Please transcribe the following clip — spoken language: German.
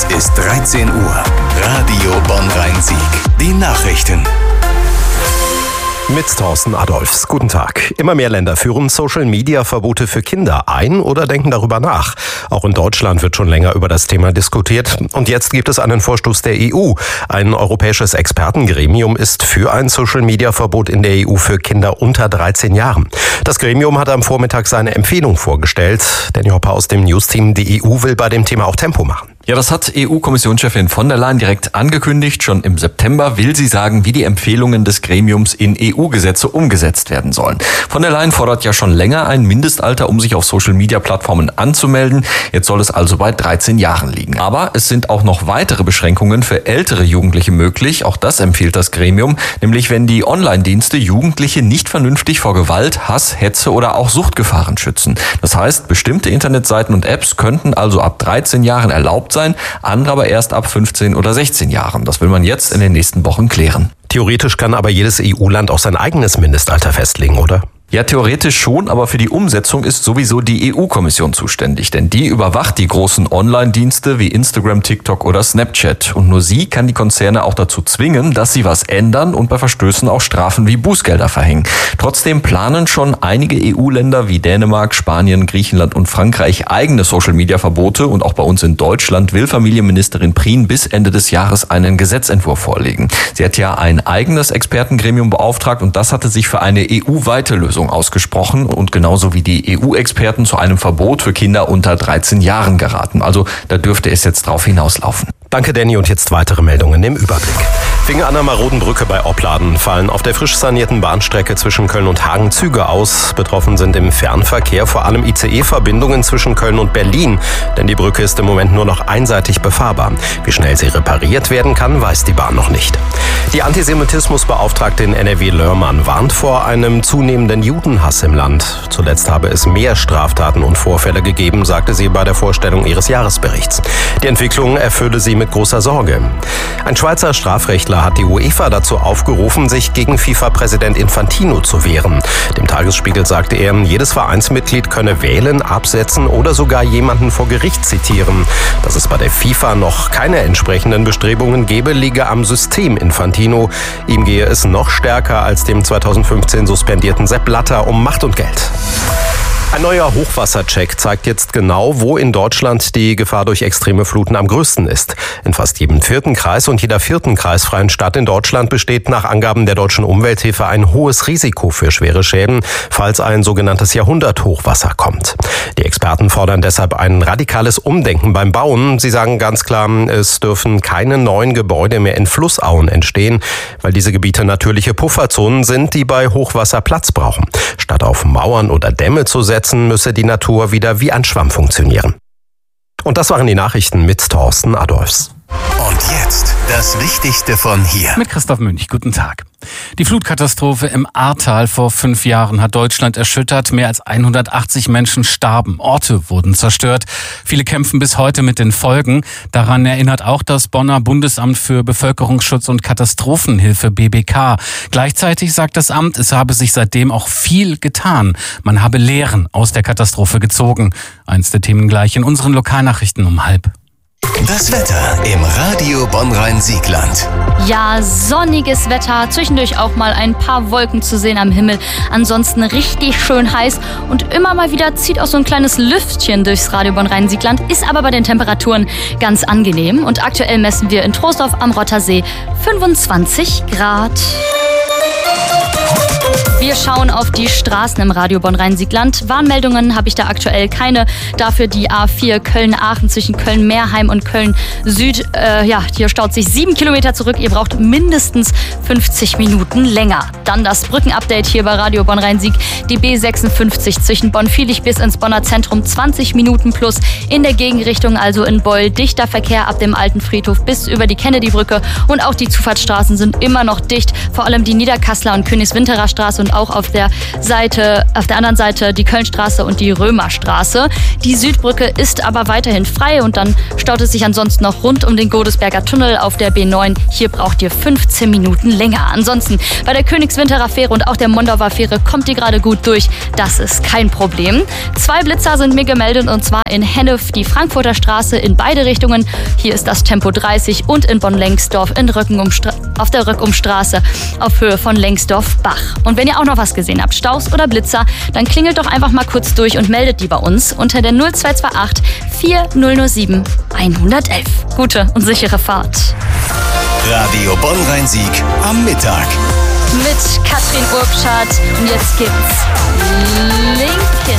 ist 13 Uhr. Radio Bonn-Rhein-Sieg. Die Nachrichten. Mit Thorsten Adolphs. Guten Tag. Immer mehr Länder führen Social-Media-Verbote für Kinder ein oder denken darüber nach. Auch in Deutschland wird schon länger über das Thema diskutiert. Und jetzt gibt es einen Vorstoß der EU. Ein europäisches Expertengremium ist für ein Social-Media-Verbot in der EU für Kinder unter 13 Jahren. Das Gremium hat am Vormittag seine Empfehlung vorgestellt. Danny Hopper aus dem News-Team. Die EU will bei dem Thema auch Tempo machen. Ja, das hat EU-Kommissionschefin von der Leyen direkt angekündigt. Schon im September will sie sagen, wie die Empfehlungen des Gremiums in EU-Gesetze umgesetzt werden sollen. Von der Leyen fordert ja schon länger ein Mindestalter, um sich auf Social-Media-Plattformen anzumelden. Jetzt soll es also bei 13 Jahren liegen. Aber es sind auch noch weitere Beschränkungen für ältere Jugendliche möglich. Auch das empfiehlt das Gremium, nämlich wenn die Online-Dienste Jugendliche nicht vernünftig vor Gewalt, Hass, Hetze oder auch Suchtgefahren schützen. Das heißt, bestimmte Internetseiten und Apps könnten also ab 13 Jahren erlaubt sein, andere aber erst ab 15 oder 16 Jahren. Das will man jetzt in den nächsten Wochen klären. Theoretisch kann aber jedes EU-Land auch sein eigenes Mindestalter festlegen, oder? Ja, theoretisch schon, aber für die Umsetzung ist sowieso die EU-Kommission zuständig, denn die überwacht die großen Online-Dienste wie Instagram, TikTok oder Snapchat. Und nur sie kann die Konzerne auch dazu zwingen, dass sie was ändern und bei Verstößen auch Strafen wie Bußgelder verhängen. Trotzdem planen schon einige EU-Länder wie Dänemark, Spanien, Griechenland und Frankreich eigene Social-Media-Verbote und auch bei uns in Deutschland will Familienministerin Prien bis Ende des Jahres einen Gesetzentwurf vorlegen. Sie hat ja ein eigenes Expertengremium beauftragt und das hatte sich für eine EU-weite Lösung ausgesprochen und genauso wie die EU-Experten zu einem Verbot für Kinder unter 13 Jahren geraten. Also da dürfte es jetzt drauf hinauslaufen. Danke, Danny. Und jetzt weitere Meldungen im Überblick. Wegen einer maroden Brücke bei Opladen fallen auf der frisch sanierten Bahnstrecke zwischen Köln und Hagen Züge aus. Betroffen sind im Fernverkehr vor allem ICE-Verbindungen zwischen Köln und Berlin. Denn die Brücke ist im Moment nur noch einseitig befahrbar. Wie schnell sie repariert werden kann, weiß die Bahn noch nicht. Die Antisemitismusbeauftragte in NRW Lörmann warnt vor einem zunehmenden Judenhass im Land. Zuletzt habe es mehr Straftaten und Vorfälle gegeben, sagte sie bei der Vorstellung ihres Jahresberichts. Die Entwicklung erfülle sie mit großer Sorge. Ein Schweizer Strafrechtler hat die UEFA dazu aufgerufen, sich gegen FIFA-Präsident Infantino zu wehren. Dem Tagesspiegel sagte er, jedes Vereinsmitglied könne wählen, absetzen oder sogar jemanden vor Gericht zitieren. Dass es bei der FIFA noch keine entsprechenden Bestrebungen gebe, liege am System Infantino. Ihm gehe es noch stärker als dem 2015 suspendierten Sepp Blatter um Macht und Geld. Ein neuer Hochwassercheck zeigt jetzt genau, wo in Deutschland die Gefahr durch extreme Fluten am größten ist. In fast jedem 4. Kreis und jeder 4. kreisfreien Stadt in Deutschland besteht nach Angaben der Deutschen Umwelthilfe ein hohes Risiko für schwere Schäden, falls ein sogenanntes Jahrhunderthochwasser kommt. Die Experten fordern deshalb ein radikales Umdenken beim Bauen. Sie sagen ganz klar, es dürfen keine neuen Gebäude mehr in Flussauen entstehen, weil diese Gebiete natürliche Pufferzonen sind, die bei Hochwasser Platz brauchen. Statt auf Mauern oder Dämme zu setzen, müsse die Natur wieder wie ein Schwamm funktionieren. Und das waren die Nachrichten mit Thorsten Adolphs. Und jetzt das Wichtigste von hier. Mit Christoph Münch, guten Tag. Die Flutkatastrophe im Ahrtal vor 5 Jahren hat Deutschland erschüttert. Mehr als 180 Menschen starben. Orte wurden zerstört. Viele kämpfen bis heute mit den Folgen. Daran erinnert auch das Bonner Bundesamt für Bevölkerungsschutz und Katastrophenhilfe BBK. Gleichzeitig sagt das Amt, es habe sich seitdem auch viel getan. Man habe Lehren aus der Katastrophe gezogen. Eins der Themen gleich in unseren Lokalnachrichten um 12:30. Das Wetter im Radio Bonn-Rhein-Siegland. Ja, sonniges Wetter, zwischendurch auch mal ein paar Wolken zu sehen am Himmel. Ansonsten richtig schön heiß und immer mal wieder zieht auch so ein kleines Lüftchen durchs Radio Bonn-Rhein-Siegland, ist aber bei den Temperaturen ganz angenehm. Und aktuell messen wir in Troisdorf am Rottersee 25 Grad. Wir schauen auf die Straßen im Radio Bonn-Rhein-Siegland. Warnmeldungen habe ich da aktuell keine. Dafür die A4 Köln-Aachen zwischen Köln-Meerheim und Köln-Süd. Hier staut sich 7 Kilometer zurück. Ihr braucht mindestens 50 Minuten länger. Dann das Brückenupdate hier bei Radio Bonn-Rhein-Sieg. Die B56 zwischen Bonn-Vielig bis ins Bonner Zentrum 20 Minuten plus. In der Gegenrichtung, also in Beul, dichter Verkehr ab dem Alten Friedhof bis über die Kennedy-Brücke. Und auch die Zufahrtsstraßen sind immer noch dicht. Vor allem die Niederkasseler und Königswinterer Straße und und auch auf der anderen Seite die Kölnstraße und die Römerstraße. Die Südbrücke ist aber weiterhin frei und dann staut es sich ansonsten noch rund um den Godesberger Tunnel auf der B9. Hier braucht ihr 15 Minuten länger. Ansonsten bei der Königswinterer Fähre und auch der Mondauer Fähre kommt ihr gerade gut durch. Das ist kein Problem. 2 Blitzer sind mir gemeldet und zwar in Hennef die Frankfurter Straße in beide Richtungen. Hier ist das Tempo 30 und in Bonn-Lengsdorf auf der Röckumstraße auf Höhe von Lengsdorf-Bach. Und wenn ihr auch noch was gesehen habt, Staus oder Blitzer, dann klingelt doch einfach mal kurz durch und meldet die bei uns unter der 0228 4007 111. Gute und sichere Fahrt. Radio Bonn-Rhein-Sieg am Mittag. Mit Katrin Urbschat und jetzt gibt's Linkin